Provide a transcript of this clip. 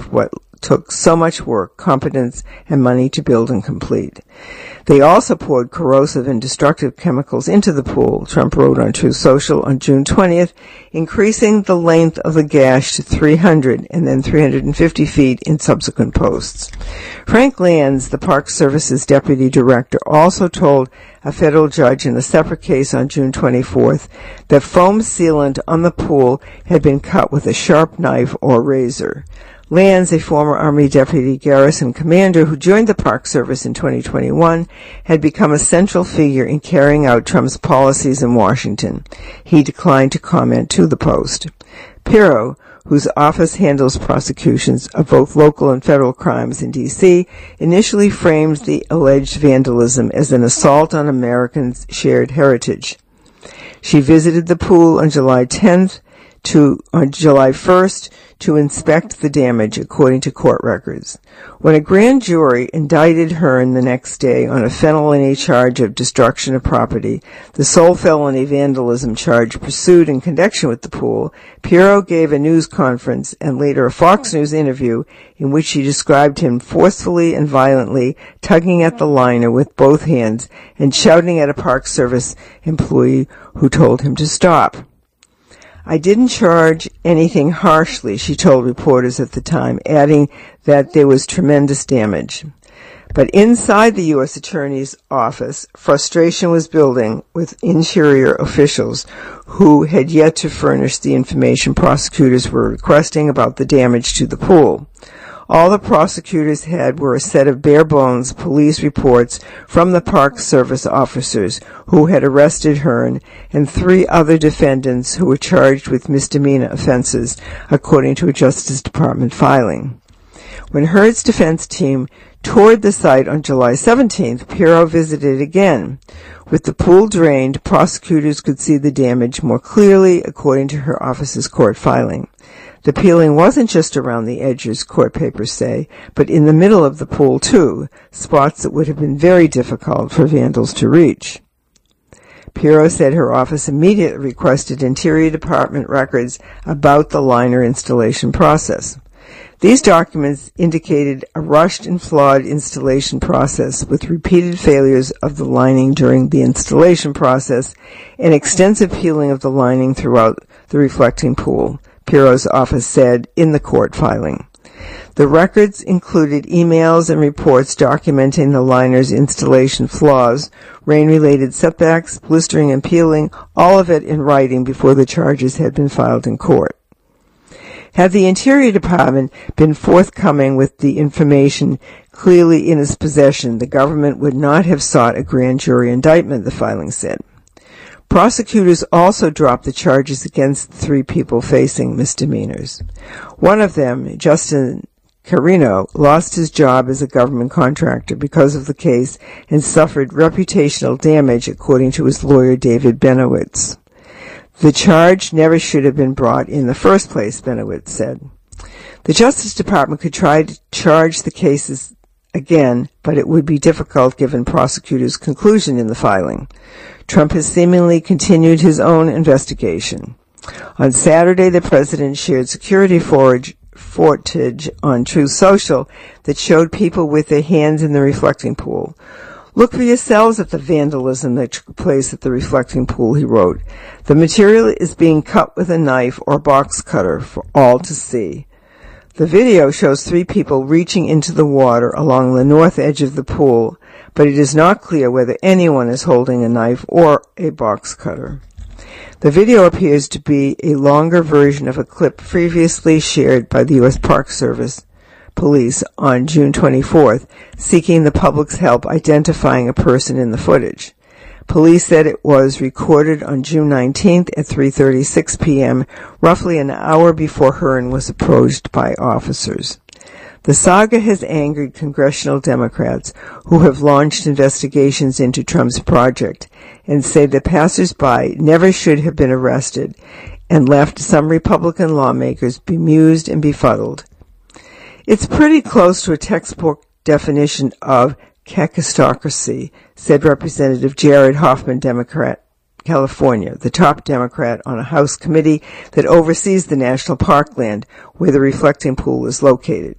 what took so much work, competence, and money to build and complete. They also poured corrosive and destructive chemicals into the pool, Trump wrote on Truth Social on June 20th, increasing the length of the gash to 300 and then 350 feet in subsequent posts. Frank Lands, the Park Service's deputy director, also told a federal judge in a separate case on June 24th that foam sealant on the pool had been cut with a sharp knife or razor. Lands, a former Army Deputy Garrison Commander who joined the Park Service in 2021, had become a central figure in carrying out Trump's policies in Washington. He declined to comment to the Post. Pirro, whose office handles prosecutions of both local and federal crimes in D.C., initially framed the alleged vandalism as an assault on Americans' shared heritage. She visited the pool on July 1st to inspect the damage, according to court records. When a grand jury indicted Hearn the next day on a felony charge of destruction of property, the sole felony vandalism charge pursued in connection with the pool, Pirro gave a news conference and later a Fox News interview in which she described him forcefully and violently tugging at the liner with both hands and shouting at a Park Service employee who told him to stop. I didn't charge anything harshly, she told reporters at the time, adding that there was tremendous damage. But inside the U.S. Attorney's office, frustration was building with interior officials who had yet to furnish the information prosecutors were requesting about the damage to the pool. All the prosecutors had were a set of bare-bones police reports from the Park Service officers who had arrested Hearn and 3 other defendants who were charged with misdemeanor offenses, according to a Justice Department filing. When Hearn's defense team toured the site on July 17th, Pirro visited again. With the pool drained, prosecutors could see the damage more clearly, according to her office's court filing. The peeling wasn't just around the edges, court papers say, but in the middle of the pool, too, spots that would have been very difficult for vandals to reach. Pirro said her office immediately requested Interior Department records about the liner installation process. These documents indicated a rushed and flawed installation process with repeated failures of the lining during the installation process and extensive peeling of the lining throughout the reflecting pool, Pirro's office said in the court filing. The records included emails and reports documenting the liner's installation flaws, rain-related setbacks, blistering and peeling, all of it in writing before the charges had been filed in court. Had the Interior Department been forthcoming with the information clearly in its possession, the government would not have sought a grand jury indictment, the filing said. Prosecutors also dropped the charges against the 3 people facing misdemeanors. One of them, Justin Carino, lost his job as a government contractor because of the case and suffered reputational damage, according to his lawyer David Benowitz. The charge never should have been brought in the first place, Benowitz said. The Justice Department could try to charge the cases again, but it would be difficult given prosecutors' conclusion in the filing. Trump has seemingly continued his own investigation. On Saturday, the president shared security footage on Truth Social that showed people with their hands in the reflecting pool. Look for yourselves at the vandalism that took place at the reflecting pool, he wrote. The material is being cut with a knife or box cutter for all to see. The video shows 3 people reaching into the water along the north edge of the pool, but it is not clear whether anyone is holding a knife or a box cutter. The video appears to be a longer version of a clip previously shared by the U.S. Park Service police on June 24th, seeking the public's help identifying a person in the footage. Police said it was recorded on June 19th at 3:36 p.m., roughly an hour before Hearn was approached by officers. The saga has angered congressional Democrats who have launched investigations into Trump's project and say that passers-by never should have been arrested and left some Republican lawmakers bemused and befuddled. It's pretty close to a textbook definition of kakistocracy, said Representative Jared Hoffman, Democrat, California, the top Democrat on a House committee that oversees the national parkland where the reflecting pool is located.